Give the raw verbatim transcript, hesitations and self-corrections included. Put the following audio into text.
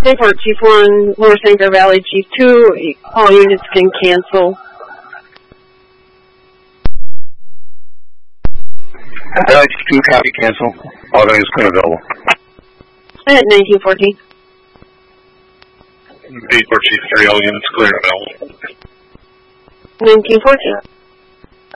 Report Chief one, North Anchor Valley Chief two, all units can cancel. Valley Chief two, copy, cancel. All units clear available. At nineteen fourteen. Report Chief three, all units clear available. nineteen fourteen.